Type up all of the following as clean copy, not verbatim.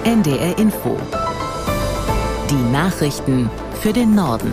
NDR Info. Die Nachrichten für den Norden.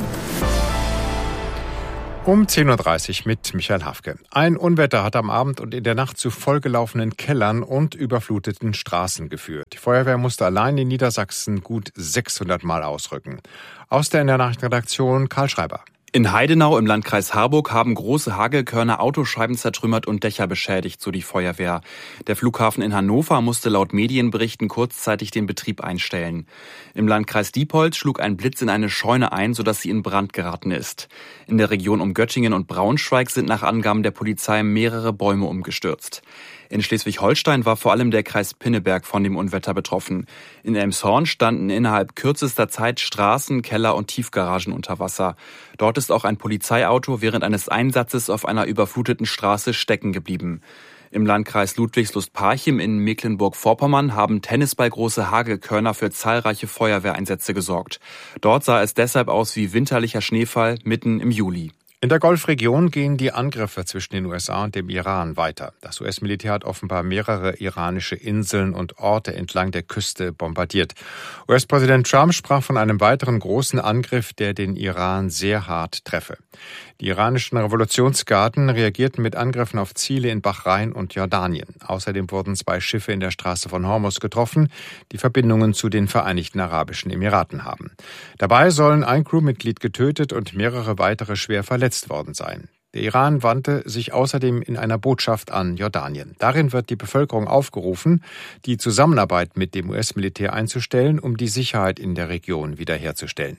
Um 10.30 Uhr mit Michael Hafke. Ein Unwetter hat am Abend und in der Nacht zu vollgelaufenen Kellern und überfluteten Straßen geführt. Die Feuerwehr musste allein in Niedersachsen gut 600 Mal ausrücken. Aus der NDR Nachrichtenredaktion Karl Schreiber. In Heidenau im Landkreis Harburg haben große Hagelkörner Autoscheiben zertrümmert und Dächer beschädigt, so die Feuerwehr. Der Flughafen in Hannover musste laut Medienberichten kurzzeitig den Betrieb einstellen. Im Landkreis Diepholz schlug ein Blitz in eine Scheune ein, sodass sie in Brand geraten ist. In der Region um Göttingen und Braunschweig sind nach Angaben der Polizei mehrere Bäume umgestürzt. In Schleswig-Holstein war vor allem der Kreis Pinneberg von dem Unwetter betroffen. In Elmshorn standen innerhalb kürzester Zeit Straßen, Keller und Tiefgaragen unter Wasser. Dort ist auch ein Polizeiauto während eines Einsatzes auf einer überfluteten Straße stecken geblieben. Im Landkreis Ludwigslust-Parchim in Mecklenburg-Vorpommern haben tennisballgroße Hagelkörner für zahlreiche Feuerwehreinsätze gesorgt. Dort sah es deshalb aus wie winterlicher Schneefall mitten im Juli. In der Golfregion gehen die Angriffe zwischen den USA und dem Iran weiter. Das US-Militär hat offenbar mehrere iranische Inseln und Orte entlang der Küste bombardiert. US-Präsident Trump sprach von einem weiteren großen Angriff, der den Iran sehr hart treffe. Die iranischen Revolutionsgarden reagierten mit Angriffen auf Ziele in Bahrain und Jordanien. Außerdem wurden 2 Schiffe in der Straße von Hormuz getroffen, die Verbindungen zu den Vereinigten Arabischen Emiraten haben. Dabei sollen ein Crewmitglied getötet und mehrere weitere schwer verletzt worden sein. Der Iran wandte sich außerdem in einer Botschaft an Jordanien. Darin wird die Bevölkerung aufgerufen, die Zusammenarbeit mit dem US-Militär einzustellen, um die Sicherheit in der Region wiederherzustellen.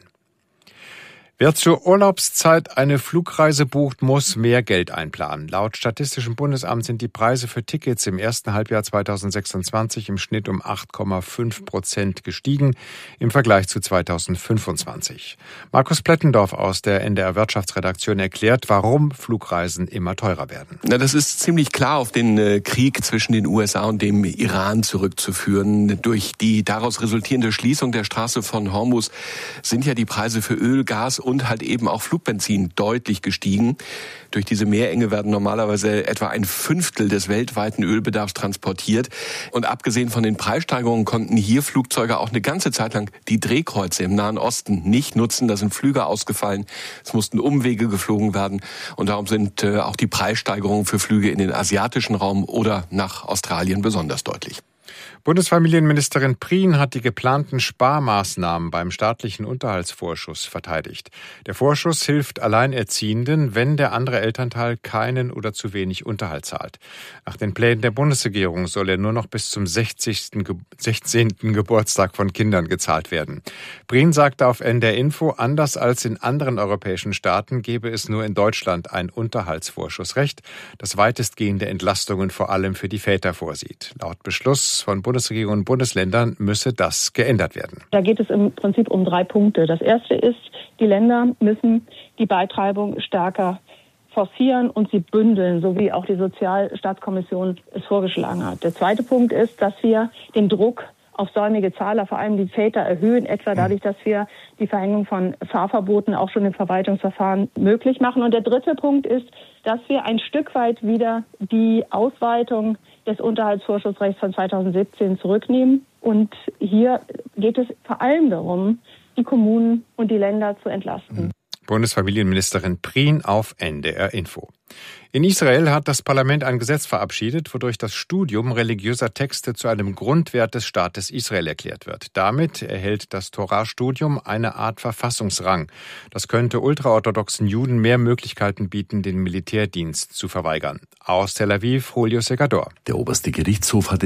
Wer zur Urlaubszeit eine Flugreise bucht, muss mehr Geld einplanen. Laut Statistischem Bundesamt sind die Preise für Tickets im ersten Halbjahr 2026 im Schnitt um 8,5% gestiegen im Vergleich zu 2025. Markus Plettendorf aus der NDR Wirtschaftsredaktion erklärt, warum Flugreisen immer teurer werden. Na, das ist ziemlich klar auf den Krieg zwischen den USA und dem Iran zurückzuführen. Durch die daraus resultierende Schließung der Straße von Hormuz sind ja die Preise für Öl, Gas und halt eben auch Flugbenzin deutlich gestiegen. Durch diese Meerenge werden normalerweise etwa 1/5 des weltweiten Ölbedarfs transportiert. Und abgesehen von den Preissteigerungen konnten hier Flugzeuge auch eine ganze Zeit lang die Drehkreuze im Nahen Osten nicht nutzen. Da sind Flüge ausgefallen. Es mussten Umwege geflogen werden. Und darum sind auch die Preissteigerungen für Flüge in den asiatischen Raum oder nach Australien besonders deutlich. Bundesfamilienministerin Prien hat die geplanten Sparmaßnahmen beim staatlichen Unterhaltsvorschuss verteidigt. Der Vorschuss hilft Alleinerziehenden, wenn der andere Elternteil keinen oder zu wenig Unterhalt zahlt. Nach den Plänen der Bundesregierung soll er nur noch bis zum 16. Geburtstag von Kindern gezahlt werden. Prien sagte auf NDR Info, anders als in anderen europäischen Staaten gebe es nur in Deutschland ein Unterhaltsvorschussrecht, das weitestgehende Entlastungen vor allem für die Väter vorsieht. Laut Beschluss von Bundesregierung und Bundesländern müsse das geändert werden. Da geht es im Prinzip um 3 Punkte. Das erste ist, die Länder müssen die Beitreibung stärker forcieren und sie bündeln, so wie auch die Sozialstaatskommission es vorgeschlagen hat. Der zweite Punkt ist, dass wir den Druck auf säumige Zahler, vor allem die Väter, erhöhen, etwa dadurch, dass wir die Verhängung von Fahrverboten auch schon im Verwaltungsverfahren möglich machen. Und der dritte Punkt ist, dass wir ein Stück weit wieder die Ausweitung des Unterhaltsvorschussrechts von 2017 zurücknehmen. Und hier geht es vor allem darum, die Kommunen und die Länder zu entlasten. Bundesfamilienministerin Prien auf NDR Info. In Israel hat das Parlament ein Gesetz verabschiedet, wodurch das Studium religiöser Texte zu einem Grundwert des Staates Israel erklärt wird. Damit erhält das Torah-Studium eine Art Verfassungsrang. Das könnte ultraorthodoxen Juden mehr Möglichkeiten bieten, den Militärdienst zu verweigern. Aus Tel Aviv, Julio Segador. Der oberste Gerichtshof hatte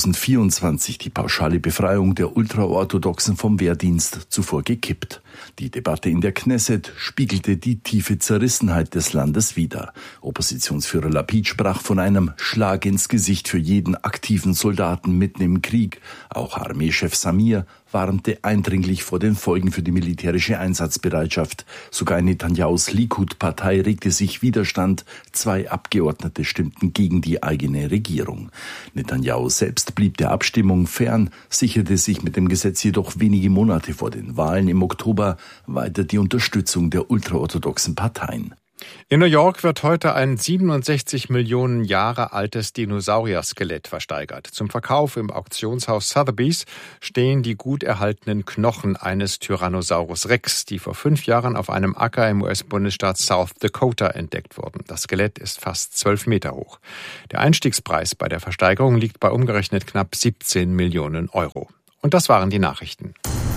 2024 die pauschale Befreiung der Ultraorthodoxen vom Wehrdienst zuvor gekippt. Die Debatte in der Knesset spiegelte die tiefe Zerrissenheit des Landes wider. Oppositionsführer Lapid sprach von einem Schlag ins Gesicht für jeden aktiven Soldaten mitten im Krieg. Auch Armeechef Samir warnte eindringlich vor den Folgen für die militärische Einsatzbereitschaft. Sogar in Netanyahus Likud-Partei regte sich Widerstand. 2 Abgeordnete stimmten gegen die eigene Regierung. Netanyahu selbst blieb der Abstimmung fern, sicherte sich mit dem Gesetz jedoch wenige Monate vor den Wahlen im Oktober weiter die Unterstützung der ultraorthodoxen Parteien. In New York wird heute ein 67 Millionen Jahre altes Dinosaurier-Skelett versteigert. Zum Verkauf im Auktionshaus Sotheby's stehen die gut erhaltenen Knochen eines Tyrannosaurus Rex, die vor 5 Jahren auf einem Acker im US-Bundesstaat South Dakota entdeckt wurden. Das Skelett ist fast 12 Meter hoch. Der Einstiegspreis bei der Versteigerung liegt bei umgerechnet knapp 17 Millionen Euro. Und das waren die Nachrichten.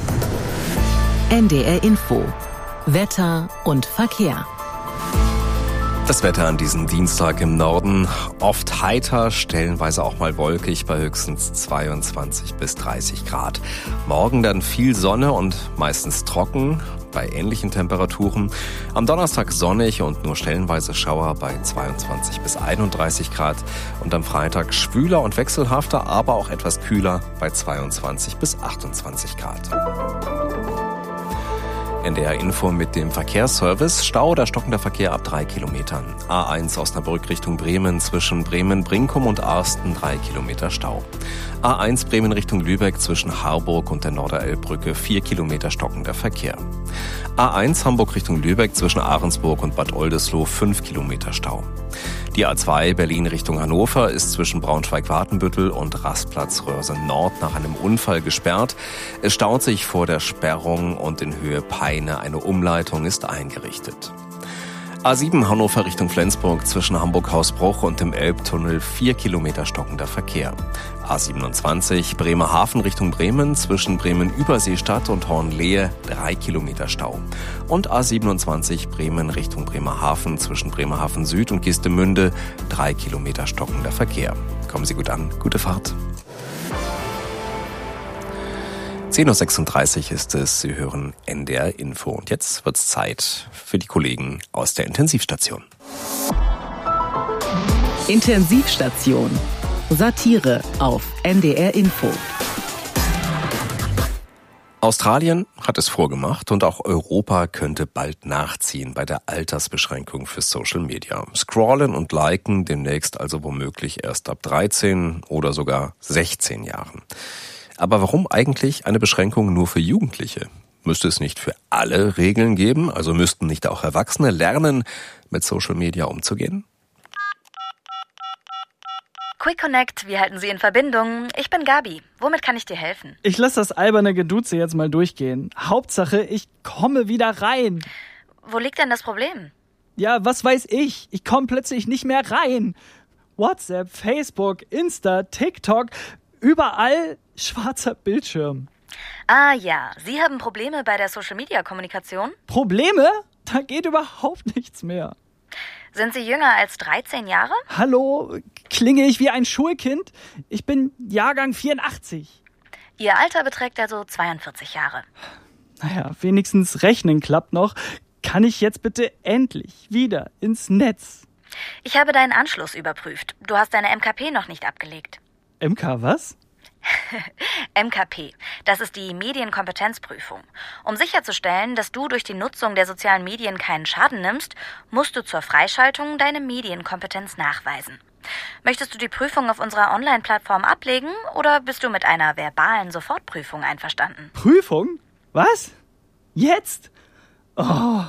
NDR Info. Wetter und Verkehr. Das Wetter an diesem Dienstag im Norden oft heiter, stellenweise auch mal wolkig bei höchstens 22 bis 30 Grad. Morgen dann viel Sonne und meistens trocken bei ähnlichen Temperaturen. Am Donnerstag sonnig und nur stellenweise Schauer bei 22 bis 31 Grad. Und am Freitag schwüler und wechselhafter, aber auch etwas kühler bei 22 bis 28 Grad. NDR Info mit dem Verkehrsservice. Stau oder stockender Verkehr ab 3 Kilometern. A1 Osnabrück Richtung Bremen zwischen Bremen-Brinkum und Arsten 3 Kilometer Stau. A1 Bremen Richtung Lübeck zwischen Harburg und der Norderelbbrücke 4 Kilometer stockender Verkehr. A1 Hamburg Richtung Lübeck zwischen Ahrensburg und Bad Oldesloe 5 Kilometer Stau. Die A2 Berlin Richtung Hannover ist zwischen Braunschweig-Watenbüttel und Rastplatz Röhrsen Nord nach einem Unfall gesperrt. Es staut sich vor der Sperrung und in Höhe Peine. Eine Umleitung ist eingerichtet. A7 Hannover Richtung Flensburg zwischen Hamburg-Hausbruch und dem Elbtunnel 4 Kilometer stockender Verkehr. A27 Bremerhaven Richtung Bremen zwischen Bremen-Überseestadt und Hornlehe 3 Kilometer Stau. Und A27 Bremen Richtung Bremerhaven zwischen Bremerhaven Süd und Geestemünde 3 Kilometer stockender Verkehr. Kommen Sie gut an, gute Fahrt. 10.36 Uhr ist es, Sie hören NDR Info. Und jetzt wird's Zeit für die Kollegen aus der Intensivstation. Intensivstation. Satire auf NDR Info. Australien hat es vorgemacht und auch Europa könnte bald nachziehen bei der Altersbeschränkung für Social Media. Scrollen und liken demnächst also womöglich erst ab 13 oder sogar 16 Jahren. Aber warum eigentlich eine Beschränkung nur für Jugendliche? Müsste es nicht für alle Regeln geben? Also müssten nicht auch Erwachsene lernen, mit Social Media umzugehen? Quick Connect, wir halten Sie in Verbindung. Ich bin Gabi. Womit kann ich dir helfen? Ich lasse das alberne Geduze jetzt mal durchgehen. Hauptsache, ich komme wieder rein. Wo liegt denn das Problem? Ja, was weiß ich? Ich komme plötzlich nicht mehr rein. WhatsApp, Facebook, Insta, TikTok, überall schwarzer Bildschirm. Ah ja, Sie haben Probleme bei der Social-Media-Kommunikation? Probleme? Da geht überhaupt nichts mehr. Sind Sie jünger als 13 Jahre? Hallo, klinge ich wie ein Schulkind? Ich bin Jahrgang 84. Ihr Alter beträgt also 42 Jahre. Naja, wenigstens Rechnen klappt noch. Kann ich jetzt bitte endlich wieder ins Netz? Ich habe deinen Anschluss überprüft. Du hast deine MKP noch nicht abgelegt. MK was? MKP, das ist die Medienkompetenzprüfung. Um sicherzustellen, dass du durch die Nutzung der sozialen Medien keinen Schaden nimmst, musst du zur Freischaltung deine Medienkompetenz nachweisen. Möchtest du die Prüfung auf unserer Online-Plattform ablegen oder bist du mit einer verbalen Sofortprüfung einverstanden? Prüfung? Was? Jetzt? Oh,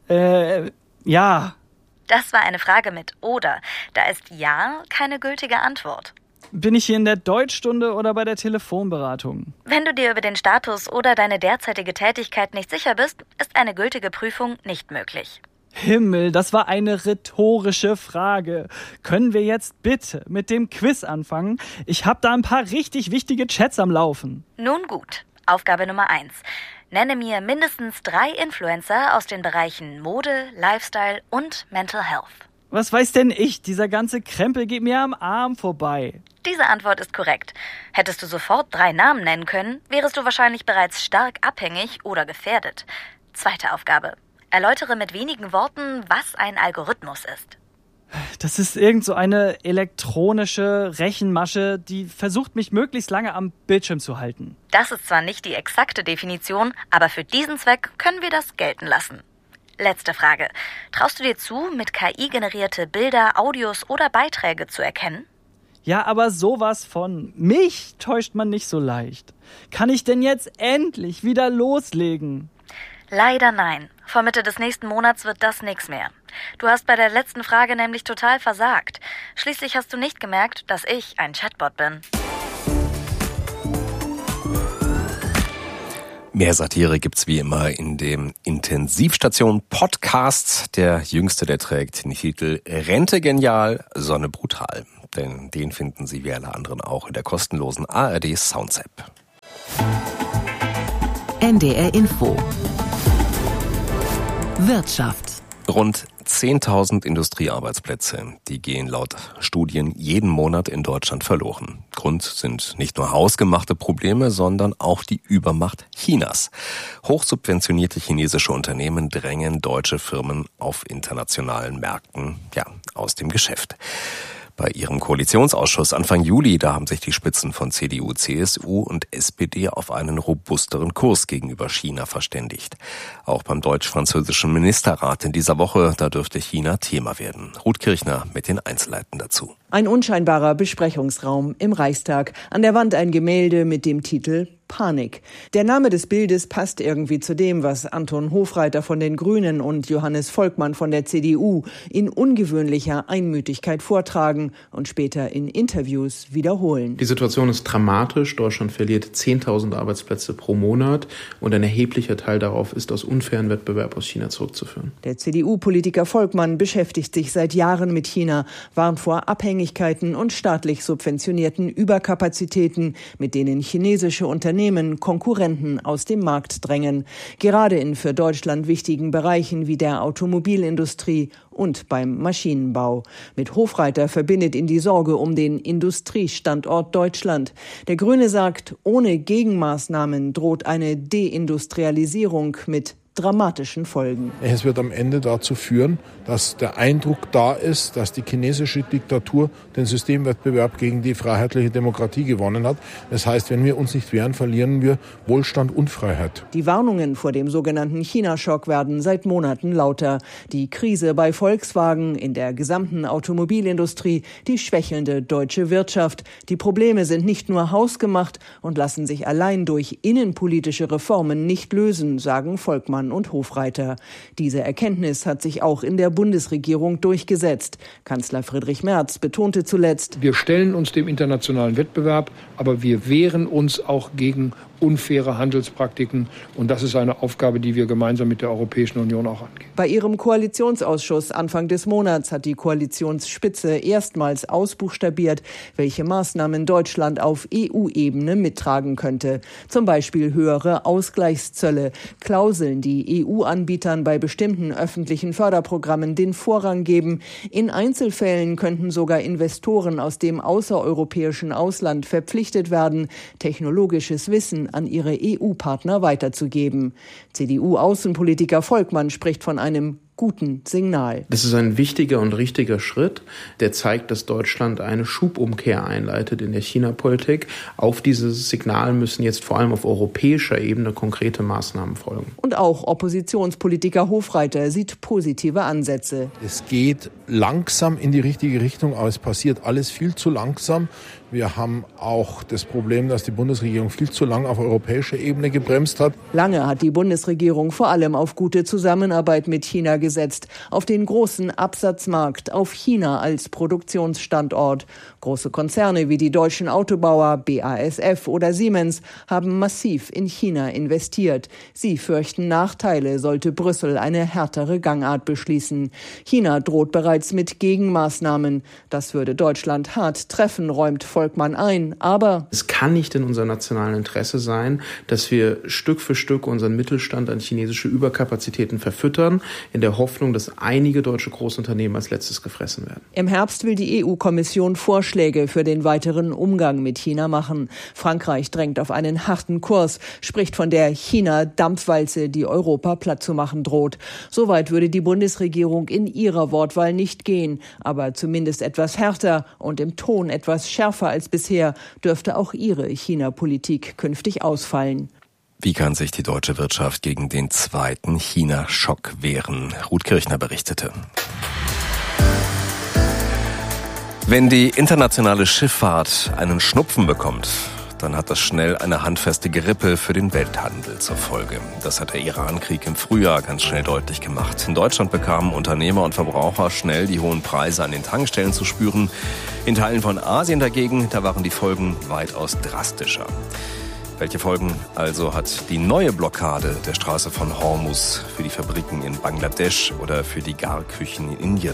ja. Das war eine Frage mit oder. Da ist ja keine gültige Antwort. Bin ich hier in der Deutschstunde oder bei der Telefonberatung? Wenn du dir über den Status oder deine derzeitige Tätigkeit nicht sicher bist, ist eine gültige Prüfung nicht möglich. Himmel, das war eine rhetorische Frage. Können wir jetzt bitte mit dem Quiz anfangen? Ich habe da ein paar richtig wichtige Chats am Laufen. Nun gut, Aufgabe Nummer 1. Nenne mir mindestens 3 Influencer aus den Bereichen Mode, Lifestyle und Mental Health. Was weiß denn ich? Dieser ganze Krempel geht mir am Arm vorbei. Diese Antwort ist korrekt. Hättest du sofort 3 Namen nennen können, wärest du wahrscheinlich bereits stark abhängig oder gefährdet. Zweite Aufgabe. Erläutere mit wenigen Worten, was ein Algorithmus ist. Das ist irgend so eine elektronische Rechenmasche, die versucht, mich möglichst lange am Bildschirm zu halten. Das ist zwar nicht die exakte Definition, aber für diesen Zweck können wir das gelten lassen. Letzte Frage. Traust du dir zu, mit KI generierte Bilder, Audios oder Beiträge zu erkennen? Ja, aber sowas von. Mich täuscht man nicht so leicht. Kann ich denn jetzt endlich wieder loslegen? Leider nein. Vor Mitte des nächsten Monats wird das nichts mehr. Du hast bei der letzten Frage nämlich total versagt. Schließlich hast du nicht gemerkt, dass ich ein Chatbot bin. Mehr Satire gibt's wie immer in dem Intensivstation Podcast. Der jüngste, der trägt den Titel Rente genial, Sonne brutal. Denn den finden Sie wie alle anderen auch in der kostenlosen ARD Sounds App. NDR Info. Wirtschaft. Rund 10.000 Industriearbeitsplätze, die gehen laut Studien jeden Monat in Deutschland verloren. Grund sind nicht nur hausgemachte Probleme, sondern auch die Übermacht Chinas. Hochsubventionierte chinesische Unternehmen drängen deutsche Firmen auf internationalen Märkten, aus dem Geschäft. Bei ihrem Koalitionsausschuss Anfang Juli, da haben sich die Spitzen von CDU, CSU und SPD auf einen robusteren Kurs gegenüber China verständigt. Auch beim deutsch-französischen Ministerrat in dieser Woche, da dürfte China Thema werden. Ruth Kirchner mit den Einzelheiten dazu. Ein unscheinbarer Besprechungsraum im Reichstag. An der Wand ein Gemälde mit dem Titel Panik. Der Name des Bildes passt irgendwie zu dem, was Anton Hofreiter von den Grünen und Johannes Volkmann von der CDU in ungewöhnlicher Einmütigkeit vortragen und später in Interviews wiederholen. Die Situation ist dramatisch. Deutschland verliert 10.000 Arbeitsplätze pro Monat und ein erheblicher Teil darauf ist aus unfairen Wettbewerb aus China zurückzuführen. Der CDU-Politiker Volkmann beschäftigt sich seit Jahren mit China, warnt vor Abhängigkeiten und staatlich subventionierten Überkapazitäten, mit denen chinesische Unternehmen Konkurrenten aus dem Markt drängen. Gerade in für Deutschland wichtigen Bereichen wie der Automobilindustrie und beim Maschinenbau. Mit Hofreiter verbindet ihn die Sorge um den Industriestandort Deutschland. Der Grüne sagt, ohne Gegenmaßnahmen droht eine Deindustrialisierung mit dramatischen Folgen. Es wird am Ende dazu führen, dass der Eindruck da ist, dass die chinesische Diktatur den Systemwettbewerb gegen die freiheitliche Demokratie gewonnen hat. Das heißt, wenn wir uns nicht wehren, verlieren wir Wohlstand und Freiheit. Die Warnungen vor dem sogenannten China-Schock werden seit Monaten lauter. Die Krise bei Volkswagen, in der gesamten Automobilindustrie, die schwächelnde deutsche Wirtschaft. Die Probleme sind nicht nur hausgemacht und lassen sich allein durch innenpolitische Reformen nicht lösen, sagen Volkmann und Hofreiter. Diese Erkenntnis hat sich auch in der Bundesregierung durchgesetzt. Kanzler Friedrich Merz betonte zuletzt: Wir stellen uns dem internationalen Wettbewerb, aber wir wehren uns auch gegen unfaire Handelspraktiken. Und das ist eine Aufgabe, die wir gemeinsam mit der Europäischen Union auch angehen. Bei ihrem Koalitionsausschuss Anfang des Monats hat die Koalitionsspitze erstmals ausbuchstabiert, welche Maßnahmen Deutschland auf EU-Ebene mittragen könnte. Zum Beispiel höhere Ausgleichszölle, Klauseln, die EU-Anbietern bei bestimmten öffentlichen Förderprogrammen den Vorrang geben. In Einzelfällen könnten sogar Investoren aus dem außereuropäischen Ausland verpflichtet werden, technologisches Wissen an ihre EU-Partner weiterzugeben. CDU-Außenpolitiker Volkmann spricht von einem guten Signal. Das ist ein wichtiger und richtiger Schritt, der zeigt, dass Deutschland eine Schubumkehr einleitet in der China-Politik. Auf dieses Signal müssen jetzt vor allem auf europäischer Ebene konkrete Maßnahmen folgen. Und auch Oppositionspolitiker Hofreiter sieht positive Ansätze. Es geht langsam in die richtige Richtung, aber es passiert alles viel zu langsam. Wir haben auch das Problem, dass die Bundesregierung viel zu lange auf europäischer Ebene gebremst hat. Lange hat die Bundesregierung vor allem auf gute Zusammenarbeit mit China gesetzt, auf den großen Absatzmarkt, auf China als Produktionsstandort. Große Konzerne wie die deutschen Autobauer BASF oder Siemens haben massiv in China investiert. Sie fürchten Nachteile, sollte Brüssel eine härtere Gangart beschließen. China droht bereits mit Gegenmaßnahmen. Das würde Deutschland hart treffen, räumt Volkmann ein. Aber es kann nicht in unserem nationalen Interesse sein, dass wir Stück für Stück unseren Mittelstand an chinesische Überkapazitäten verfüttern, in der Hoffnung, dass einige deutsche Großunternehmen als letztes gefressen werden. Im Herbst will die EU-Kommission Vorschläge für den weiteren Umgang mit China machen. Frankreich drängt auf einen harten Kurs, spricht von der China-Dampfwalze, die Europa platt zu machen droht. Soweit würde die Bundesregierung in ihrer Wortwahl nicht gehen, aber zumindest etwas härter und im Ton etwas schärfer als bisher dürfte auch ihre China-Politik künftig ausfallen. Wie kann sich die deutsche Wirtschaft gegen den zweiten China-Schock wehren? Ruth Kirchner berichtete. Wenn die internationale Schifffahrt einen Schnupfen bekommt, dann hat das schnell eine handfeste Gerippe für den Welthandel zur Folge. Das hat der Iran-Krieg im Frühjahr ganz schnell deutlich gemacht. In Deutschland bekamen Unternehmer und Verbraucher schnell die hohen Preise an den Tankstellen zu spüren. In Teilen von Asien dagegen, da waren die Folgen weitaus drastischer. Welche Folgen also hat die neue Blockade der Straße von Hormuz für die Fabriken in Bangladesch oder für die Garküchen in Indien?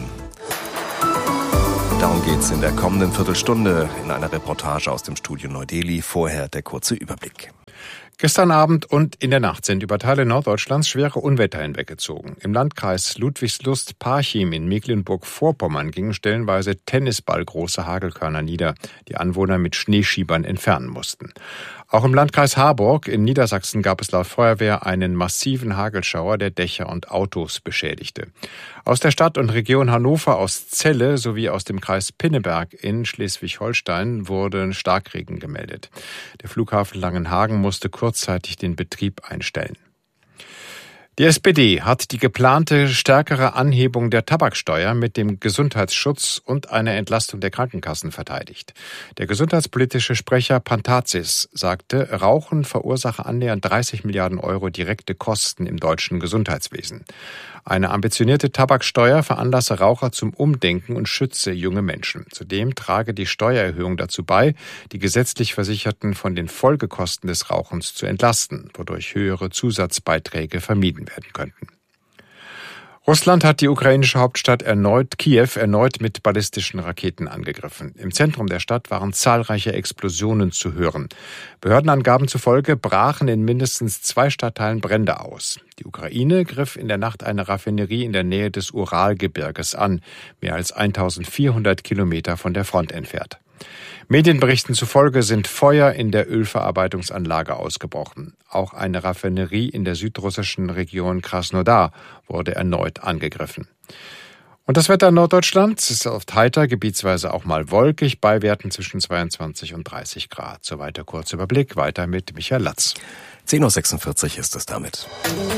Darum geht's in der kommenden Viertelstunde in einer Reportage aus dem Studio Neu-Delhi. Vorher der kurze Überblick. Gestern Abend und in der Nacht sind über Teile Norddeutschlands schwere Unwetter hinweggezogen. Im Landkreis Ludwigslust-Parchim in Mecklenburg-Vorpommern gingen stellenweise tennisballgroße Hagelkörner nieder, die Anwohner mit Schneeschiebern entfernen mussten. Auch im Landkreis Harburg in Niedersachsen gab es laut Feuerwehr einen massiven Hagelschauer, der Dächer und Autos beschädigte. Aus der Stadt und Region Hannover, aus Celle sowie aus dem Kreis Pinneberg in Schleswig-Holstein wurde Starkregen gemeldet. Der Flughafen Langenhagen musste kurzzeitig den Betrieb einstellen. Die SPD hat die geplante stärkere Anhebung der Tabaksteuer mit dem Gesundheitsschutz und einer Entlastung der Krankenkassen verteidigt. Der gesundheitspolitische Sprecher Pantazis sagte, Rauchen verursache annähernd 30 Milliarden Euro direkte Kosten im deutschen Gesundheitswesen. Eine ambitionierte Tabaksteuer veranlasse Raucher zum Umdenken und schütze junge Menschen. Zudem trage die Steuererhöhung dazu bei, die gesetzlich Versicherten von den Folgekosten des Rauchens zu entlasten, wodurch höhere Zusatzbeiträge vermieden werden könnten. Russland hat die ukrainische Hauptstadt Kiew erneut mit ballistischen Raketen angegriffen. Im Zentrum der Stadt waren zahlreiche Explosionen zu hören. Behördenangaben zufolge brachen in mindestens 2 Stadtteilen Brände aus. Die Ukraine griff in der Nacht eine Raffinerie in der Nähe des Uralgebirges an, mehr als 1400 Kilometer von der Front entfernt. Medienberichten zufolge sind Feuer in der Ölverarbeitungsanlage ausgebrochen. Auch eine Raffinerie in der südrussischen Region Krasnodar wurde erneut angegriffen. Und das Wetter in Norddeutschland ist oft heiter, gebietsweise auch mal wolkig, bei Werten zwischen 22 und 30 Grad. Soweit der Kurzüberblick, weiter mit Michael Latz. 10.46 Uhr ist es damit.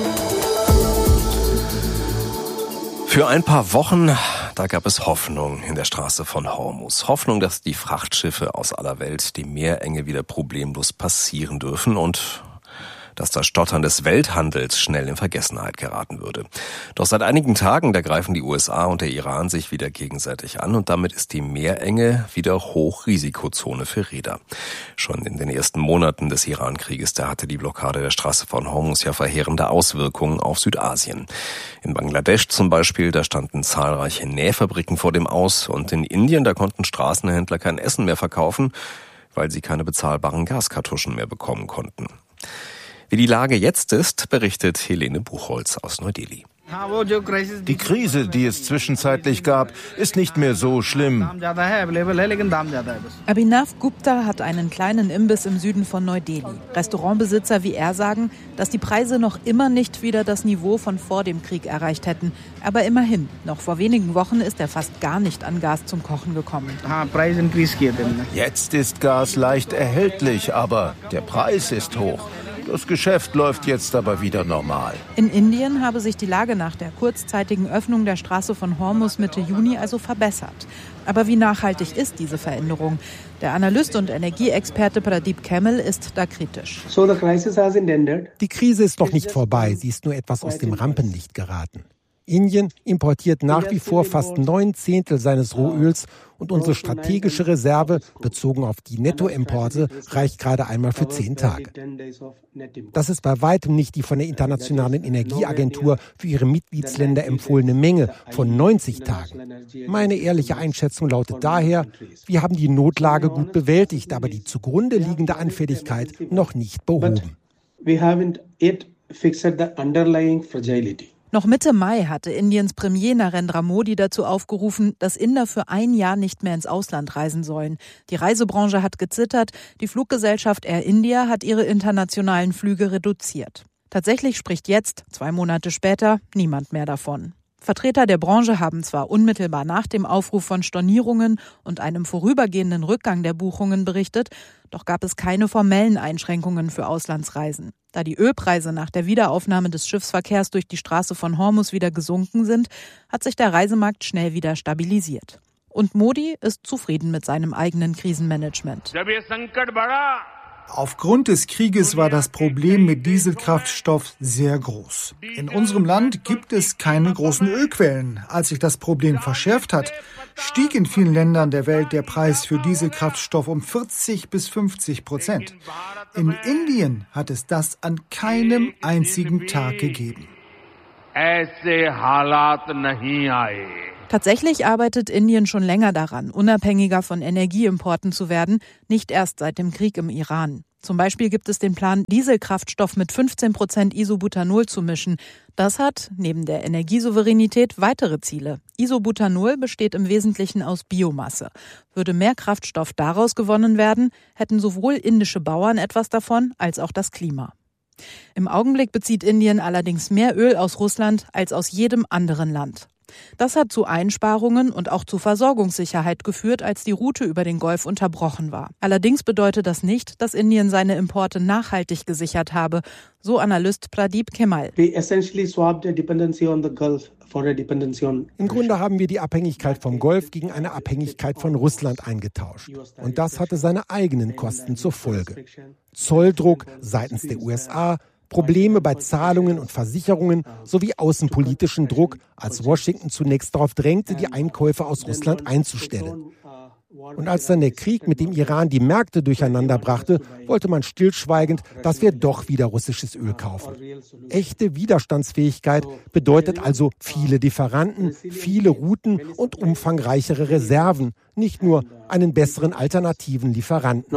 Für ein paar Wochen, da gab es Hoffnung in der Straße von Hormuz. Hoffnung, dass die Frachtschiffe aus aller Welt die Meerenge wieder problemlos passieren dürfen und dass das Stottern des Welthandels schnell in Vergessenheit geraten würde. Doch seit einigen Tagen, da greifen die USA und der Iran sich wieder gegenseitig an und damit ist die Meerenge wieder Hochrisikozone für Reeder. Schon in den ersten Monaten des Iran-Krieges, da hatte die Blockade der Straße von Hormuz ja verheerende Auswirkungen auf Südasien. In Bangladesch zum Beispiel, da standen zahlreiche Nähfabriken vor dem Aus und in Indien, da konnten Straßenhändler kein Essen mehr verkaufen, weil sie keine bezahlbaren Gaskartuschen mehr bekommen konnten. Wie die Lage jetzt ist, berichtet Helene Buchholz aus Neu-Delhi. Die Krise, die es zwischenzeitlich gab, ist nicht mehr so schlimm. Abhinav Gupta hat einen kleinen Imbiss im Süden von Neu-Delhi. Restaurantbesitzer wie er sagen, dass die Preise noch immer nicht wieder das Niveau von vor dem Krieg erreicht hätten. Aber immerhin, noch vor wenigen Wochen ist er fast gar nicht an Gas zum Kochen gekommen. Jetzt ist Gas leicht erhältlich, aber der Preis ist hoch. Das Geschäft läuft jetzt aber wieder normal. In Indien habe sich die Lage nach der kurzzeitigen Öffnung der Straße von Hormuz Mitte Juni also verbessert. Aber wie nachhaltig ist diese Veränderung? Der Analyst und Energieexperte Pradeep Kemmel ist da kritisch. Die Krise ist noch nicht vorbei, sie ist nur etwas aus dem Rampenlicht geraten. Indien importiert nach wie vor fast 9/10 seines Rohöls und unsere strategische Reserve, bezogen auf die Nettoimporte, reicht gerade einmal für 10 Tage. Das ist bei weitem nicht die von der Internationalen Energieagentur für ihre Mitgliedsländer empfohlene Menge von 90 Tagen. Meine ehrliche Einschätzung lautet daher, wir haben die Notlage gut bewältigt, aber die zugrunde liegende Anfälligkeit noch nicht behoben. Noch Mitte Mai hatte Indiens Premier Narendra Modi dazu aufgerufen, dass Inder für ein Jahr nicht mehr ins Ausland reisen sollen. Die Reisebranche hat gezittert, die Fluggesellschaft Air India hat ihre internationalen Flüge reduziert. Tatsächlich spricht jetzt, 2 Monate später, niemand mehr davon. Vertreter der Branche haben zwar unmittelbar nach dem Aufruf von Stornierungen und einem vorübergehenden Rückgang der Buchungen berichtet, doch gab es keine formellen Einschränkungen für Auslandsreisen. Da die Ölpreise nach der Wiederaufnahme des Schiffsverkehrs durch die Straße von Hormuz wieder gesunken sind, hat sich der Reisemarkt schnell wieder stabilisiert. Und Modi ist zufrieden mit seinem eigenen Krisenmanagement. Aufgrund des Krieges war das Problem mit Dieselkraftstoff sehr groß. In unserem Land gibt es keine großen Ölquellen. Als sich das Problem verschärft hat, stieg in vielen Ländern der Welt der Preis für Dieselkraftstoff um 40-50%. In Indien hat es das an keinem einzigen Tag gegeben. Tatsächlich arbeitet Indien schon länger daran, unabhängiger von Energieimporten zu werden, nicht erst seit dem Krieg im Iran. Zum Beispiel gibt es den Plan, Dieselkraftstoff mit 15% Isobutanol zu mischen. Das hat, neben der Energiesouveränität, weitere Ziele. Isobutanol besteht im Wesentlichen aus Biomasse. Würde mehr Kraftstoff daraus gewonnen werden, hätten sowohl indische Bauern etwas davon, als auch das Klima. Im Augenblick bezieht Indien allerdings mehr Öl aus Russland als aus jedem anderen Land. Das hat zu Einsparungen und auch zu Versorgungssicherheit geführt, als die Route über den Golf unterbrochen war. Allerdings bedeutet das nicht, dass Indien seine Importe nachhaltig gesichert habe, so Analyst Pradeep Kemal. Im Grunde haben wir die Abhängigkeit vom Golf gegen eine Abhängigkeit von Russland eingetauscht. Und das hatte seine eigenen Kosten zur Folge. Zolldruck seitens der USA, Probleme bei Zahlungen und Versicherungen sowie außenpolitischen Druck, als Washington zunächst darauf drängte, die Einkäufe aus Russland einzustellen. Und als dann der Krieg mit dem Iran die Märkte durcheinander brachte, wollte man stillschweigend, dass wir doch wieder russisches Öl kaufen. Echte Widerstandsfähigkeit bedeutet also viele Lieferanten, viele Routen und umfangreichere Reserven, nicht nur einen besseren alternativen Lieferanten.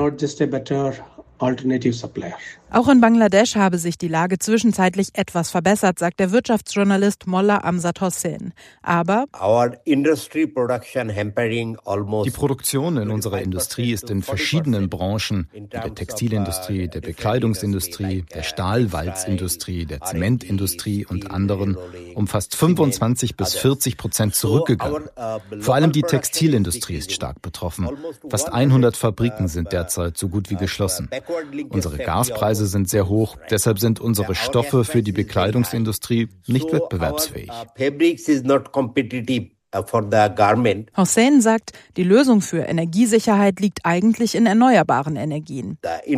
Auch in Bangladesch habe sich die Lage zwischenzeitlich etwas verbessert, sagt der Wirtschaftsjournalist Mollah Amzad Hossain. Aber die Produktion in unserer Industrie ist in verschiedenen Branchen, in der Textilindustrie, der Bekleidungsindustrie, der Stahlwalzindustrie, der Zementindustrie und anderen, um fast 25-40% zurückgegangen. Vor allem die Textilindustrie ist stark betroffen. Fast 100 Fabriken sind derzeit so gut wie geschlossen. Unsere Gaspreise sind sehr hoch, deshalb sind unsere Stoffe für die Bekleidungsindustrie nicht wettbewerbsfähig. Hossain sagt, die Lösung für Energiesicherheit liegt eigentlich in erneuerbaren Energien. Die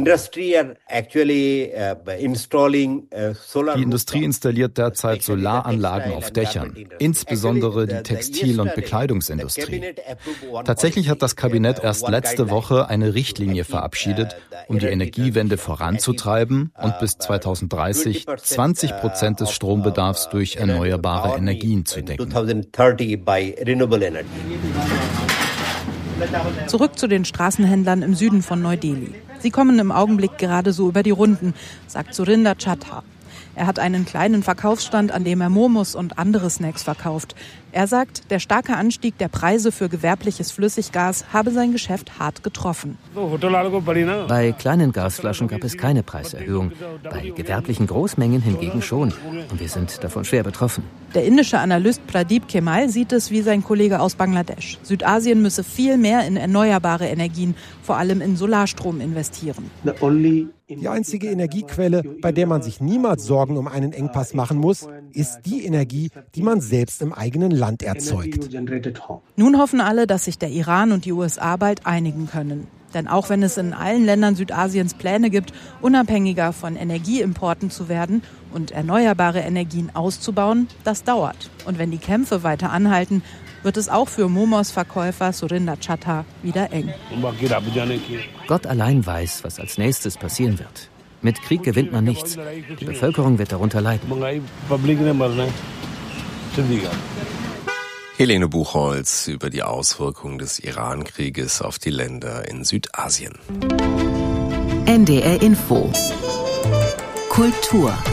Industrie installiert derzeit Solaranlagen auf Dächern, insbesondere die Textil- und Bekleidungsindustrie. Tatsächlich hat das Kabinett erst letzte Woche eine Richtlinie verabschiedet, um die Energiewende voranzutreiben und bis 2030 20% des Strombedarfs durch erneuerbare Energien zu decken. Zurück zu den Straßenhändlern im Süden von Neu-Delhi. Sie kommen im Augenblick gerade so über die Runden, sagt Surinder Chatha. Er hat einen kleinen Verkaufsstand, an dem er Momos und andere Snacks verkauft. Er sagt, der starke Anstieg der Preise für gewerbliches Flüssiggas habe sein Geschäft hart getroffen. Bei kleinen Gasflaschen gab es keine Preiserhöhung, bei gewerblichen Großmengen hingegen schon. Und wir sind davon schwer betroffen. Der indische Analyst Pradeep Kemal sieht es wie sein Kollege aus Bangladesch. Südasien müsse viel mehr in erneuerbare Energien, vor allem in Solarstrom, investieren. Die einzige Energiequelle, bei der man sich niemals Sorgen um einen Engpass machen muss, ist die Energie, die man selbst im eigenen Land erzeugt. Nun hoffen alle, dass sich der Iran und die USA bald einigen können. Denn auch wenn es in allen Ländern Südasiens Pläne gibt, unabhängiger von Energieimporten zu werden und erneuerbare Energien auszubauen, das dauert. Und wenn die Kämpfe weiter anhalten, wird es auch für Momos-Verkäufer Surinder Chatha wieder eng. Gott allein weiß, was als nächstes passieren wird. Mit Krieg gewinnt man nichts. Die Bevölkerung wird darunter leiden. Helene Buchholz über die Auswirkungen des Iran-Krieges auf die Länder in Südasien. NDR Info. Kultur.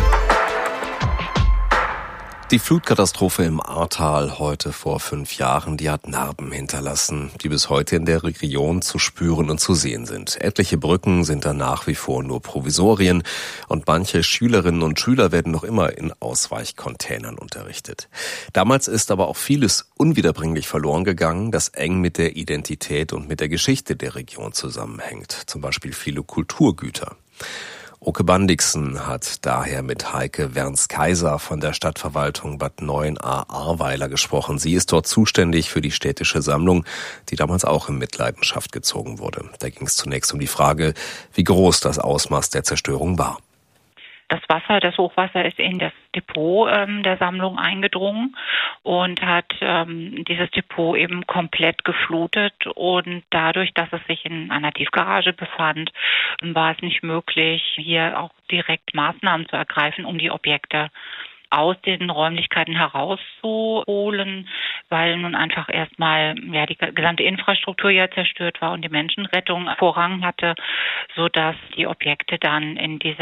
Die Flutkatastrophe im Ahrtal heute vor 5 Jahren, die hat Narben hinterlassen, die bis heute in der Region zu spüren und zu sehen sind. Etliche Brücken sind da nach wie vor nur Provisorien und manche Schülerinnen und Schüler werden noch immer in Ausweichcontainern unterrichtet. Damals ist aber auch vieles unwiederbringlich verloren gegangen, das eng mit der Identität und mit der Geschichte der Region zusammenhängt. Zum Beispiel viele Kulturgüter. Oke Bandixen hat daher mit Heike Werns-Kaiser von der Stadtverwaltung Bad Neuenahr-Ahrweiler gesprochen. Sie ist dort zuständig für die städtische Sammlung, die damals auch in Mitleidenschaft gezogen wurde. Da ging es zunächst um die Frage, wie groß das Ausmaß der Zerstörung war. Das Hochwasser ist in das Depot der Sammlung eingedrungen und hat dieses Depot eben komplett geflutet. Und dadurch, dass es sich in einer Tiefgarage befand, war es nicht möglich, hier auch direkt Maßnahmen zu ergreifen, um die Objekte aus den Räumlichkeiten herauszuholen, weil nun einfach erstmal die gesamte Infrastruktur ja zerstört war und die Menschenrettung Vorrang hatte, sodass die Objekte dann in dieser